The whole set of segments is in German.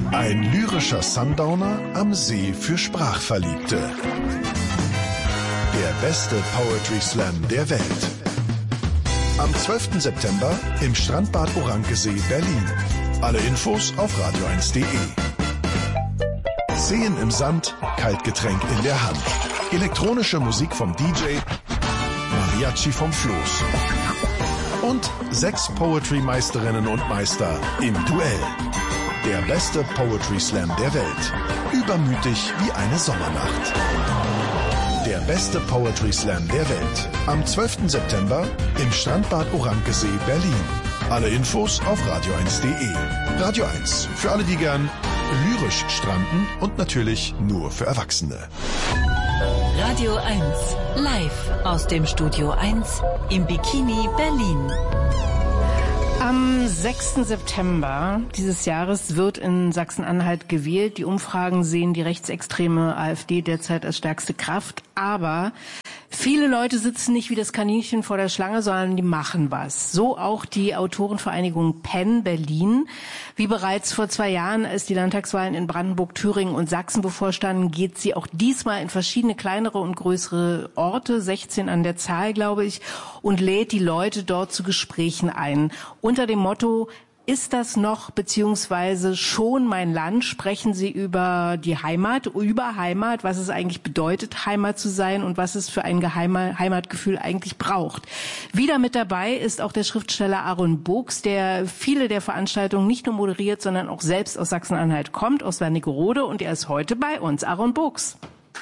Ein lyrischer Sundowner am See für Sprachverliebte. Der beste Poetry Slam der Welt. Am 12. September im Strandbad Orankesee, Berlin. Alle Infos auf radio1.de. Seen im Sand, Kaltgetränk in der Hand. Elektronische Musik vom DJ, Mariachi vom Floß. Und 6 Poetry-Meisterinnen und Meister im Duell. Der beste Poetry Slam der Welt. Übermütig wie eine Sommernacht. Der beste Poetry Slam der Welt. Am 12. September im Strandbad Orankesee, Berlin. Alle Infos auf radio1.de. Radio 1. Für alle, die gern lyrisch stranden und natürlich nur für Erwachsene. Radio 1. Live aus dem Studio 1 im Bikini Berlin. Am 6. September dieses Jahres wird in Sachsen-Anhalt gewählt. Die Umfragen sehen die rechtsextreme AfD derzeit als stärkste Kraft. Aber viele Leute sitzen nicht wie das Kaninchen vor der Schlange, sondern die machen was. So auch die Autorenvereinigung PEN Berlin. Wie bereits vor 2 Jahren, als die Landtagswahlen in Brandenburg, Thüringen und Sachsen bevorstanden, geht sie auch diesmal in verschiedene kleinere und größere Orte, 16 an der Zahl, glaube ich, und lädt die Leute dort zu Gesprächen ein. Unter dem Motto: Ist das noch beziehungsweise schon mein Land? Sprechen Sie über die Heimat, was es eigentlich bedeutet, Heimat zu sein und was es für ein Heimatgefühl eigentlich braucht. Wieder mit dabei ist auch der Schriftsteller Aaron Books, der viele der Veranstaltungen nicht nur moderiert, sondern auch selbst aus Sachsen-Anhalt kommt, aus Wernigerode, und er ist heute bei uns. Aaron Books.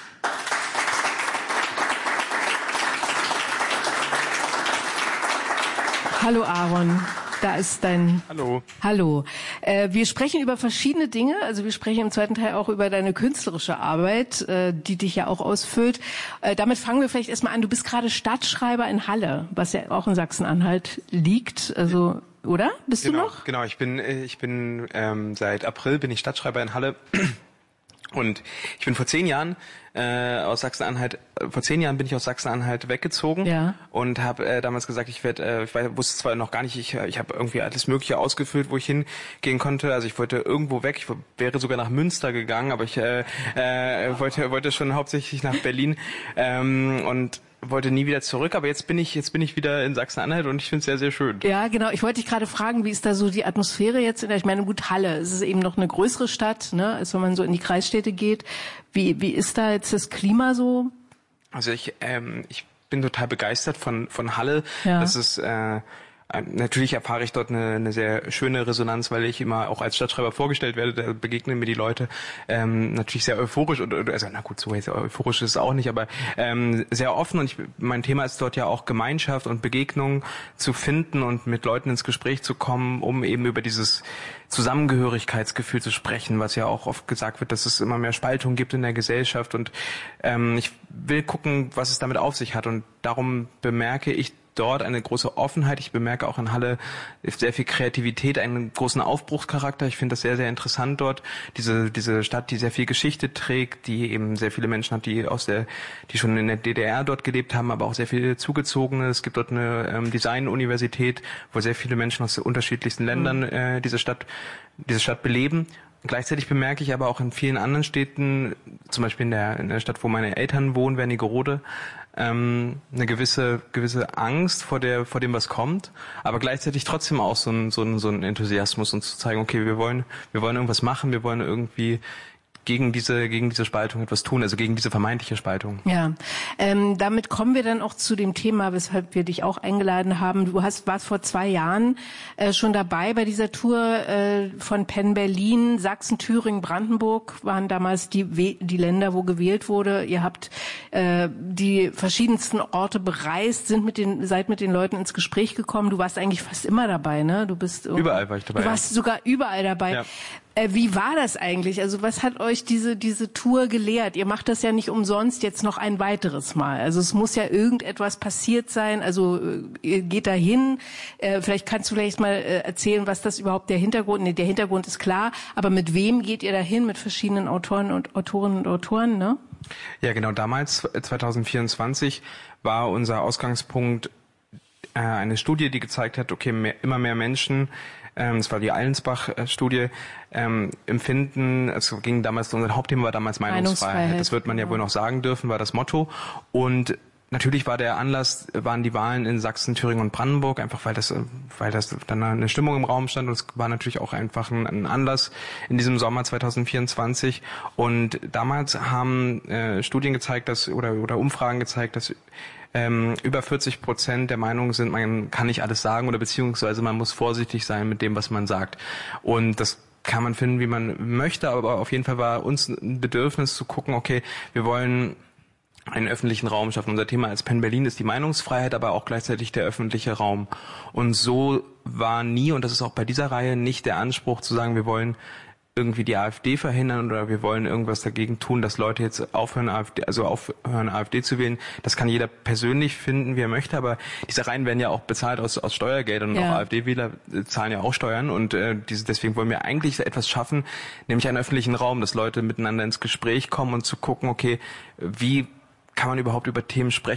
Hallo Aaron. Da ist dein... Hallo. Hallo. Wir sprechen über verschiedene Dinge. Also wir sprechen im zweiten Teil auch über deine künstlerische Arbeit, die dich ja auch ausfüllt. Damit fangen wir vielleicht erstmal an. Du bist gerade Stadtschreiber in Halle, was ja auch in Sachsen-Anhalt liegt. Also, oder? Bist du noch? Genau. Ich bin seit April bin ich Stadtschreiber in Halle. Und ich bin vor 10 Jahren aus Sachsen-Anhalt aus Sachsen-Anhalt weggezogen, und habe damals gesagt, ich wusste zwar noch gar nicht, ich habe irgendwie alles Mögliche ausgefüllt, wo ich hingehen konnte. Also ich wollte irgendwo weg, ich wäre sogar nach Münster gegangen, aber ich wollte schon hauptsächlich nach Berlin und wollte nie wieder zurück, aber jetzt bin ich wieder in Sachsen-Anhalt und ich finde es sehr, sehr schön. Ja, genau. Ich wollte dich gerade fragen, wie ist da so die Atmosphäre jetzt? Ich meine, gut, Halle, es ist eben noch eine größere Stadt, ne, als wenn man so in die Kreisstädte geht. Wie ist da jetzt das Klima so? Also ich bin total begeistert von Halle. Ja. Das ist natürlich erfahre ich dort eine sehr schöne Resonanz, weil ich immer auch als Stadtschreiber vorgestellt werde, da begegnen mir die Leute natürlich sehr euphorisch und also na gut, so jetzt euphorisch ist es auch nicht, aber sehr offen, und mein Thema ist dort ja auch Gemeinschaft und Begegnung zu finden und mit Leuten ins Gespräch zu kommen, um eben über dieses Zusammengehörigkeitsgefühl zu sprechen, was ja auch oft gesagt wird, dass es immer mehr Spaltung gibt in der Gesellschaft, und ich will gucken, was es damit auf sich hat, und darum bemerke ich dort eine große Offenheit. Ich bemerke auch in Halle sehr viel Kreativität, einen großen Aufbruchscharakter. Ich finde das sehr, sehr interessant dort. Diese Stadt, die sehr viel Geschichte trägt, die eben sehr viele Menschen hat, die schon in der DDR dort gelebt haben, aber auch sehr viele Zugezogene. Es gibt dort eine Design-Universität, wo sehr viele Menschen aus unterschiedlichsten Ländern diese Stadt beleben. Gleichzeitig bemerke ich aber auch in vielen anderen Städten, zum Beispiel in der Stadt, wo meine Eltern wohnen, Wernigerode, eine gewisse Angst vor dem, was kommt, aber gleichzeitig trotzdem auch so ein Enthusiasmus, und zu zeigen, okay, wir wollen irgendwas machen, wir wollen irgendwie gegen diese Spaltung etwas tun, also gegen diese vermeintliche Spaltung. Ja, damit kommen wir dann auch zu dem Thema, weshalb wir dich auch eingeladen haben. Du warst vor 2 Jahren schon dabei bei dieser Tour von PEN Berlin. Sachsen, Thüringen, Brandenburg waren damals die Länder, wo gewählt wurde. Ihr habt die verschiedensten Orte bereist, seid mit den Leuten ins Gespräch gekommen. Du warst eigentlich fast immer dabei, ne? Überall war ich dabei. Du warst sogar überall dabei. Ja. Wie war das eigentlich? Also was hat euch diese Tour gelehrt? Ihr macht das ja nicht umsonst jetzt noch ein weiteres Mal. Also es muss ja irgendetwas passiert sein. Also ihr geht da hin. Vielleicht kannst du mal erzählen, was das überhaupt der Hintergrund... Nee, der Hintergrund ist klar. Aber mit wem geht ihr da hin? Mit verschiedenen Autorinnen und Autoren, ne? Ja, genau. Damals, 2024, war unser Ausgangspunkt eine Studie, die gezeigt hat, okay, immer mehr Menschen das war die Allensbach-Studie, empfinden, es ging damals, unser Hauptthema war damals Meinungsfreiheit. Das wird man ja wohl noch sagen dürfen, war das Motto. Und natürlich war der Anlass, waren die Wahlen in Sachsen, Thüringen und Brandenburg, einfach weil das dann eine Stimmung im Raum stand, und es war natürlich auch einfach ein Anlass in diesem Sommer 2024. Und damals haben Studien gezeigt, oder Umfragen gezeigt, dass über 40% der Meinung sind, man kann nicht alles sagen, oder beziehungsweise man muss vorsichtig sein mit dem, was man sagt. Und das kann man finden, wie man möchte, aber auf jeden Fall war uns ein Bedürfnis zu gucken, okay, wir wollen einen öffentlichen Raum schaffen. Unser Thema als Penn Berlin ist die Meinungsfreiheit, aber auch gleichzeitig der öffentliche Raum. Und so war nie, und das ist auch bei dieser Reihe nicht der Anspruch zu sagen, wir wollen irgendwie die AfD verhindern oder wir wollen irgendwas dagegen tun, dass Leute jetzt aufhören AfD zu wählen. Das kann jeder persönlich finden, wie er möchte, aber diese Reihen werden ja auch bezahlt aus Steuergeldern, und auch AfD-Wähler zahlen ja auch Steuern, und deswegen wollen wir eigentlich etwas schaffen, nämlich einen öffentlichen Raum, dass Leute miteinander ins Gespräch kommen und zu gucken, okay, wie kann man überhaupt über Themen sprechen,